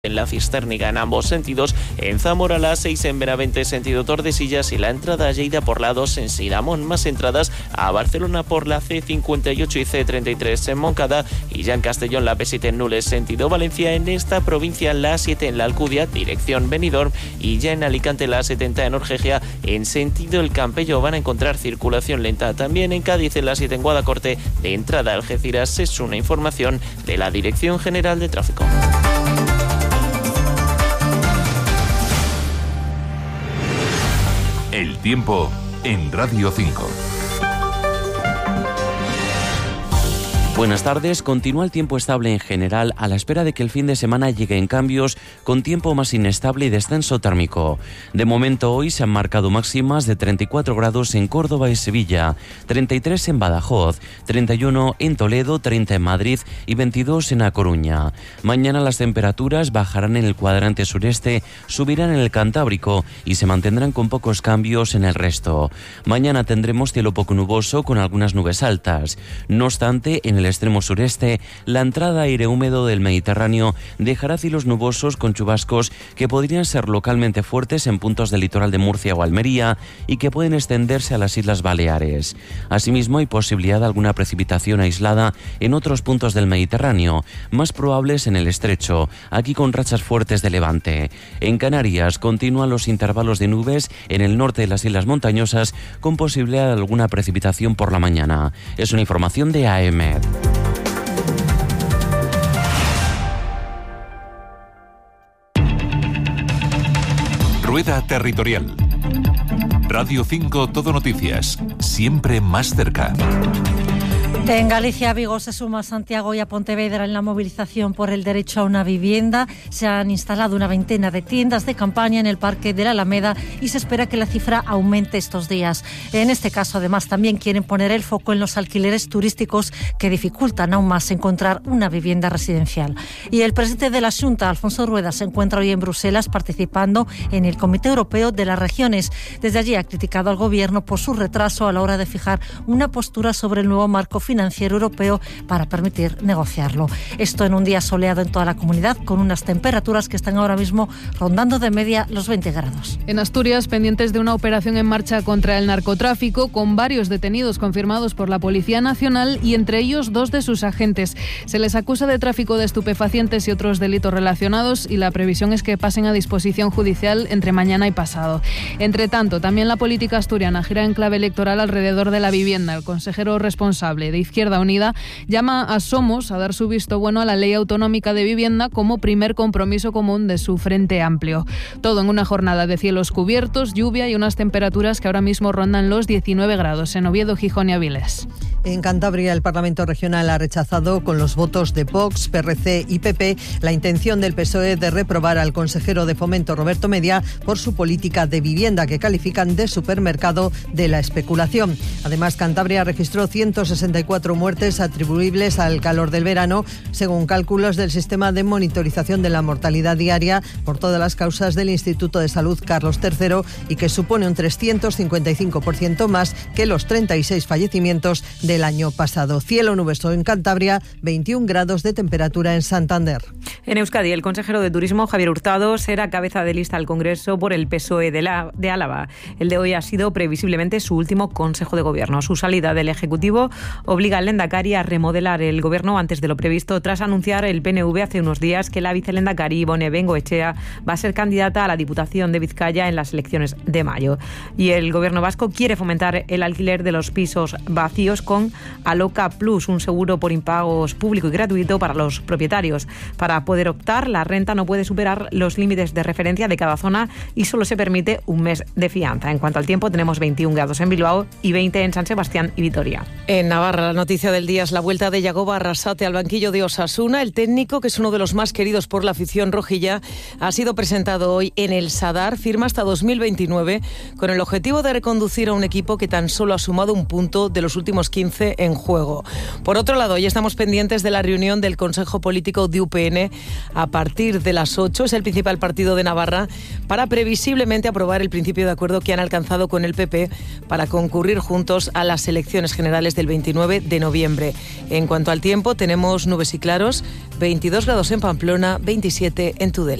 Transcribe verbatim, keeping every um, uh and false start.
en la Cistérniga en ambos sentidos, en Zamora la A seis en Benavente sentido Tordesillas y la entrada a Lleida por la dos en Sidamón, más entradas a Barcelona por la C cincuenta y ocho y C treinta y tres en Moncada y ya en Castellón la P siete en Nules sentido Valencia, en esta provincia la A siete en la Alcudia dirección Benidorm y ya en Alicante la A setenta en Orgegia en sentido El Campello van a encontrar circulación lenta. También en Cádiz en la siete en Guadacorte de entrada a Algeciras. Es una información de la Dirección General de Tráfico. El tiempo en Radio cinco. Buenas tardes. Continúa el tiempo estable en general a la espera de que el fin de semana llegue en cambios con tiempo más inestable y descenso térmico. De momento hoy se han marcado máximas de treinta y cuatro grados en Córdoba y Sevilla, treinta y tres en Badajoz, treinta y uno en Toledo, treinta en Madrid y veintidós en A Coruña. Mañana las temperaturas bajarán en el cuadrante sureste, subirán en el Cantábrico y se mantendrán con pocos cambios en el resto. Mañana tendremos cielo poco nuboso con algunas nubes altas. No obstante, en el extremo sureste, la entrada aire húmedo del Mediterráneo dejará cielos nubosos con chubascos que podrían ser localmente fuertes en puntos del litoral de Murcia o Almería y que pueden extenderse a las Islas Baleares. Asimismo, hay posibilidad de alguna precipitación aislada en otros puntos del Mediterráneo, más probables en el estrecho, aquí con rachas fuertes de levante. En Canarias continúan los intervalos de nubes en el norte de las islas montañosas con posibilidad de alguna precipitación por la mañana. Es una información de A E M E D. Rueda Territorial. Radio cinco Todo Noticias, siempre más cerca. En Galicia, Vigo se suma a Santiago y a Pontevedra en la movilización por el derecho a una vivienda. Se han instalado una veintena de tiendas de campaña en el Parque de la Alameda y se espera que la cifra aumente estos días. En este caso, además, también quieren poner el foco en los alquileres turísticos que dificultan aún más encontrar una vivienda residencial. Y el presidente de la Xunta, Alfonso Rueda, se encuentra hoy en Bruselas participando en el Comité Europeo de las Regiones. Desde allí ha criticado al Gobierno por su retraso a la hora de fijar una postura sobre el nuevo marco financiero europeo para permitir negociarlo. Esto en un día soleado en toda la comunidad, con unas temperaturas que están ahora mismo rondando de media los veinte grados. En Asturias, pendientes de una operación en marcha contra el narcotráfico, con varios detenidos confirmados por la Policía Nacional y entre ellos dos de sus agentes. Se les acusa de tráfico de estupefacientes y otros delitos relacionados y la previsión es que pasen a disposición judicial entre mañana y pasado. Entre tanto, también la política asturiana gira en clave electoral alrededor de la vivienda. El consejero responsable de Izquierda Unida llama a Somos a dar su visto bueno a la Ley Autonómica de Vivienda como primer compromiso común de su Frente Amplio. Todo en una jornada de cielos cubiertos, lluvia y unas temperaturas que ahora mismo rondan los diecinueve grados en Oviedo, Gijón y Avilés. En Cantabria, el Parlamento Regional ha rechazado con los votos de Vox, P R C y P P la intención del P S O E de reprobar al consejero de Fomento, Roberto Media, por su política de vivienda, que califican de supermercado de la especulación. Además, Cantabria registró ciento sesenta y cuatro muertes atribuibles al calor del verano, según cálculos del sistema de monitorización de la mortalidad diaria por todas las causas del Instituto de Salud Carlos tercero, y que supone un trescientos cincuenta y cinco por ciento más que los treinta y seis fallecimientos del año pasado. Cielo nuboso en Cantabria, veintiún grados de temperatura en Santander. En Euskadi, el consejero de Turismo, Javier Hurtado, será cabeza de lista al Congreso por el P S O E de, la, de Álava. El de hoy ha sido previsiblemente su último Consejo de Gobierno. Su salida del Ejecutivo obliga al Lehendakari a remodelar el Gobierno antes de lo previsto, tras anunciar el P N V hace unos días que la vicelehendakari Ibone Bengoechea va a ser candidata a la Diputación de Vizcaya en las elecciones de mayo. Y el Gobierno vasco quiere fomentar el alquiler de los pisos vacíos con Aloca Plus, un seguro por impagos público y gratuito para los propietarios. Para poder optar, la renta no puede superar los límites de referencia de cada zona y solo se permite un mes de fianza. En cuanto al tiempo, tenemos veintiún grados en Bilbao y veinte en San Sebastián y Vitoria. En Navarra, la noticia del día es la vuelta de Yagoba Arrasate al banquillo de Osasuna. El técnico, que es uno de los más queridos por la afición rojilla, ha sido presentado hoy en el Sadar. Firma hasta dos mil veintinueve con el objetivo de reconducir a un equipo que tan solo ha sumado un punto de los últimos quince en juego. Por otro lado, ya estamos pendientes de la reunión del Consejo Político de U P N a partir de las ocho. Es el principal partido de Navarra para previsiblemente aprobar el principio de acuerdo que han alcanzado con el P P para concurrir juntos a las elecciones generales del veintinueve nueve de noviembre. En cuanto al tiempo, tenemos nubes y claros, veintidós grados en Pamplona, veintisiete en Tudela.